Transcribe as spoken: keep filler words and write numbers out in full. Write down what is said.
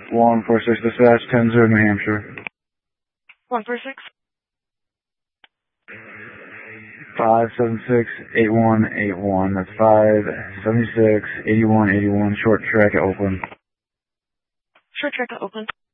one four six dispatch, ten zero New Hampshire. one four six. five seven six, eight one eight one. That's five seven six, eight one eight one, short track at Oakland. Short track at Oakland.